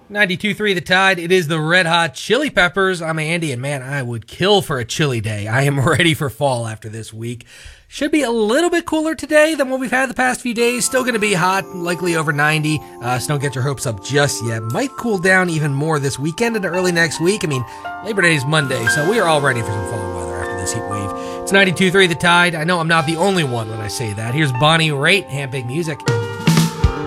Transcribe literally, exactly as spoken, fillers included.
ninety-two point three The Tide. It is the Red Hot Chili Peppers. I'm Andy, and man, I would kill for a chilly day. I am ready for fall after this week. Should be a little bit cooler today than what we've had the past few days. Still going to be hot, likely over ninety. Uh, so don't get your hopes up just yet. Might cool down even more this weekend and early next week. I mean, Labor Day is Monday, so we are all ready for some fall weather after this heat wave. It's ninety-two point three The Tide. I know I'm not the only one when I say that. Here's Bonnie Raitt, Ham Big Music.